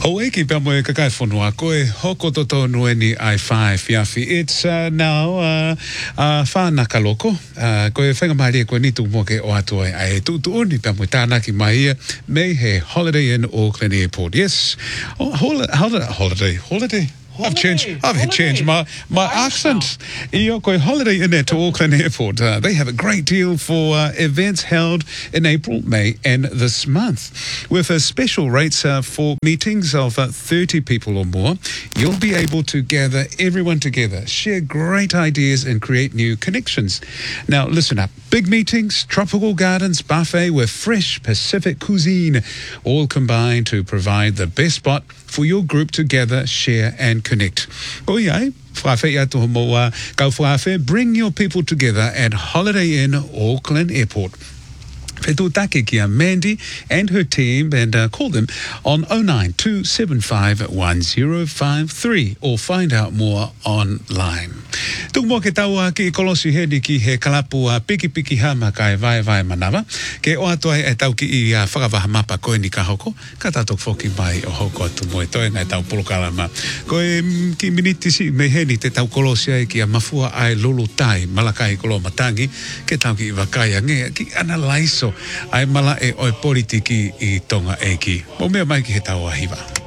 O eki pia moe kakai whanua, koe hoko toto nueni ai whae whiawhi. It's now whanaka loko. Koe whangamari e koe nitu mo ke o atua ai tu uni pia moe tānaki mai ia. Mei he holiday in Auckland Airport. Yes. Oh, holiday. I've changed my accent. Iyo koe holiday in there to Auckland Airport. They have a great deal for events held in April, May and this month. With special rates for meetings of 30 people or more, you'll be able to gather everyone together, share great ideas and create new connections. Now listen up. Big meetings, tropical gardens, buffet with fresh Pacific cuisine, all combined to provide the best spot for your group to gather, share and connect. Bring your people together at Holiday Inn Auckland Airport. Whetūtake kia Mandy and her team and call them on 092751053 or find out more online. Tukumo ke taua ki kolosi hedi ki he kalapu piki hama kai vai manawa. Ke o atoa e tau ki i whakavaha mapa koe ni ka hoko. Ka tātok whoki mai o hoko atu moe toi ngai tau polokalama. Koe ki minitisi me hedi te tau kolosi ai ki a mafua ai lulu tai malakai kolo matangi. Ke tau ki i wakaya nge ki analaiso ai mala e oi politiki i tonga eki. Mo mea mai ki he tau ahiwa.